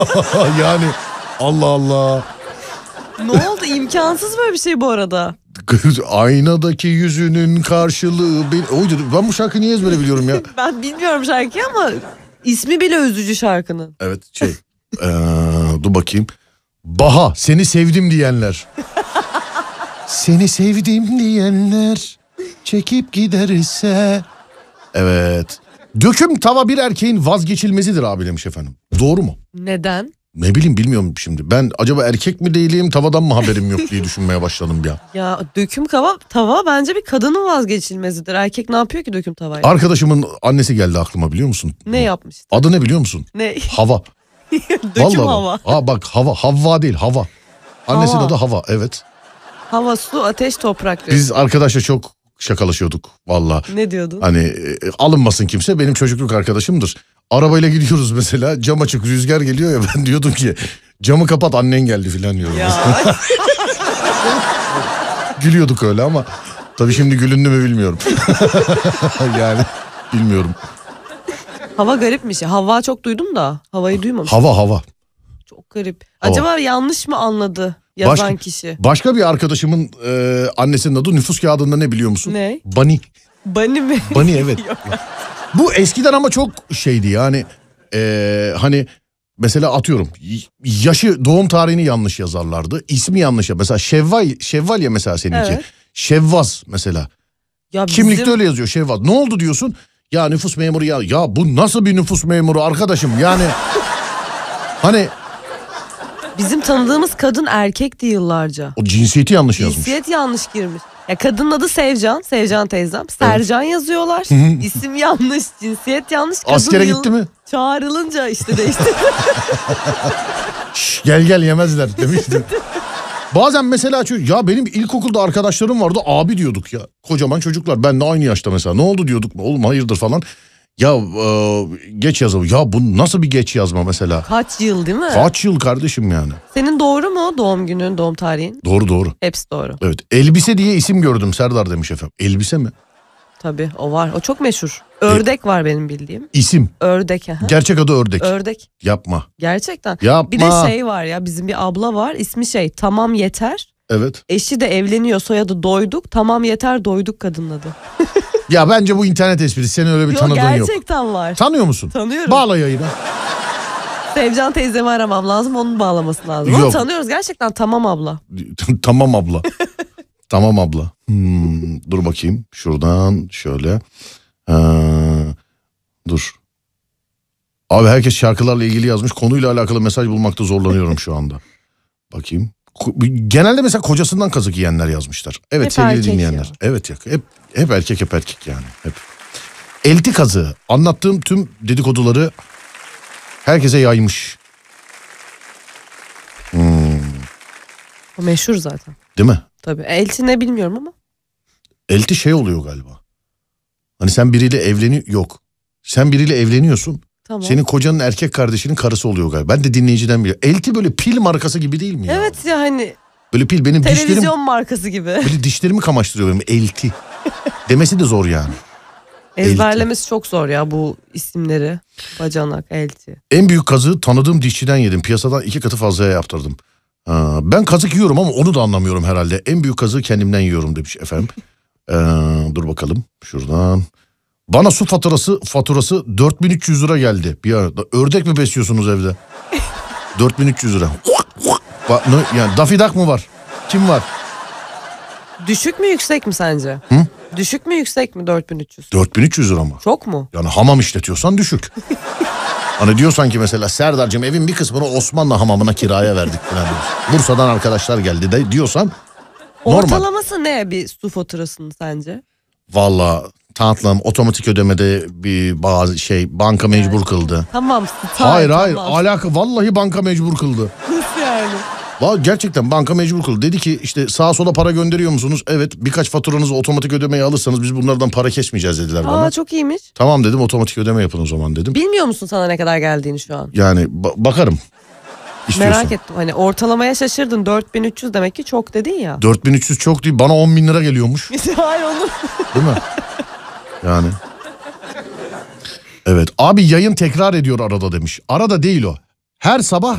Yani Allah Allah. Ne oldu? İmkansız böyle bir şey bu arada. Aynadaki yüzünün karşılığı... Oydu. Ben bu şarkıyı niye ezbere biliyorum ya? Ben bilmiyorum şarkıyı ama ismi bile üzücü şarkının. Evet dur bakayım. Baha seni sevdim diyenler. Seni sevdim diyenler çekip giderse. Evet. Döküm tava bir erkeğin vazgeçilmezidir abi demiş efendim. Doğru mu? Neden? Ne bileyim bilmiyorum şimdi. Ben acaba erkek mi değilim tavadan mı haberim yok diye düşünmeye başladım ya. Ya döküm tava bence bir kadının vazgeçilmezidir. Erkek ne yapıyor ki döküm tavayla? Arkadaşımın annesi geldi aklıma biliyor musun? Ne yapmıştı? Adı ne biliyor musun? Ne? Hava. Döküm hava. Ha bak Havva değil Hava. Annesinin adı Hava evet. Hava, su, ateş, toprak diyor. Biz arkadaşla çok şakalaşıyorduk valla. Ne diyordun? Hani alınmasın kimse benim çocukluk arkadaşımdır. Arabayla gidiyoruz mesela cam açık rüzgar geliyor ya ben diyordum ki camı kapat annen geldi filan diyorum. Ya. Gülüyorduk öyle ama tabii şimdi gülündü mü bilmiyorum. Yani bilmiyorum. Hava garipmiş. Havva çok duydum da havayı duymamıştım. Hava. Çok garip. Acaba yanlış mı anladı yazan kişi? Başka bir arkadaşımın annesinin adı nüfus kağıdında ne biliyor musun? Ne? Bunny. Bunny mi? Bunny evet. Bu eskiden ama çok şeydi yani hani mesela atıyorum yaşı doğum tarihini yanlış yazarlardı. İsmi yanlış ya mesela Şevval ya mesela seninki. Evet. Şevvaz mesela. Ya Kimlikte öyle yazıyor Şevvaz. Ne oldu diyorsun? Ya nüfus memuru ya bu nasıl bir nüfus memuru arkadaşım yani hani. Bizim tanıdığımız kadın erkekti yıllarca. O cinsiyeti yanlış yazmış. Cinsiyet yanlış girmiş. Ya kadının adı Sevcan teyzem. Sercan yazıyorlar. İsim yanlış, cinsiyet yanlış. Kadın askere gitti mi? Çağrılınca işte değişti. Gel yemezler demiştim. Bazen mesela ya benim ilkokulda arkadaşlarım vardı abi diyorduk ya. Kocaman çocuklar ben de aynı yaşta mesela ne oldu diyorduk oğlum hayırdır falan. Ya geç yazma ya bu nasıl bir geç yazma mesela. Kaç yıl değil mi? Kaç yıl kardeşim yani. Senin doğru mu doğum günün, doğum tarihin? Doğru. Hepsi doğru. Evet elbise diye isim gördüm Serdar demiş efendim. Elbise mi? Tabii o var o çok meşhur. Ördek var benim bildiğim. İsim. Ördek. Aha. Gerçek adı Ördek. Ördek. Yapma. Gerçekten. Yapma. Bir de şey var ya bizim bir abla var ismi Tamam Yeter. Evet. Eşi de evleniyor soyadı Doyduk. Tamam Yeter Doyduk kadının adı. Ya bence bu internet esprisi senin öyle bir tanıdığın yok. Gerçekten var. Tanıyor musun? Tanıyorum. Bağla yayına. Sevcan teyzemi aramam lazım onun bağlaması lazım. Ama tanıyoruz gerçekten Tamam abla. Tamam abla. Tamam abla. Dur bakayım şuradan şöyle. Dur. Abi herkes şarkılarla ilgili yazmış. Konuyla alakalı mesaj bulmakta zorlanıyorum şu anda. Bakayım. Genelde mesela kocasından kazık yiyenler yazmışlar. Evet hep sevgili dinleyenler. Ya. Evet ya hep erkek yani. Hep. Elti kazığı. Anlattığım tüm dedikoduları herkese yaymış. O meşhur zaten. Değil mi? Tabii. Elti ne bilmiyorum ama. Elti şey oluyor galiba. Hani sen biriyle yok. Sen biriyle evleniyorsun. Tamam. Senin kocanın erkek kardeşinin karısı oluyor galiba. Ben de dinleyiciden biliyorum. Elti böyle pil markası gibi değil mi ya? Evet ya hani. Böyle pil benim televizyon dişlerim. Markası gibi. Böyle dişlerimi kamaştırıyor benim elti. Demesi de zor yani. Ezberlemesi çok zor ya bu isimleri. Bacanak, elti. En büyük kazığı tanıdığım dişçiden yedim. Piyasadan 2 katı fazlaya yaptırdım. Ben kazık yiyorum ama onu da anlamıyorum herhalde. En büyük kazığı kendimden yiyorum demiş efendim. Dur bakalım şuradan. Bana su faturası 4300 lira geldi bir arada. Ördek mi besliyorsunuz evde? 4300 lira. Yani dafidak mı var? Kim var? Düşük mü yüksek mi sence? Hı? Düşük mü yüksek mi 4300? 4300 lira mı? Çok mu? Yani hamam işletiyorsan düşük. Hani diyorsan ki mesela Serdar'cığım evin bir kısmını Osmanlı hamamına kiraya verdik falan diyorsun. Bursa'dan arkadaşlar geldi de diyorsan normal. Ortalaması ne bir su faturasının sence? Vallahi tatlım otomatik ödemede bir bazı banka mecbur kıldı. Tamam. Hayır alaka vallahi banka mecbur kıldı. Nasıl yani? Vallahi gerçekten banka mecbur kıldı. Dedi ki işte sağa sola para gönderiyor musunuz? Evet birkaç faturanızı otomatik ödemeye alırsanız biz bunlardan para kesmeyeceğiz dediler bana. Aa çok iyiymiş. Tamam dedim otomatik ödeme yapın o zaman dedim. Bilmiyor musun sana ne kadar geldiğini şu an? Yani bakarım. İstiyorsan. Merak ettim hani ortalamaya şaşırdın 4300 demek ki çok dedin ya. 4300 çok değil bana 10.000 lira geliyormuş. Hayır onu. Değil mi? Yani. Evet abi yayın tekrar ediyor arada demiş. Arada değil o. Her sabah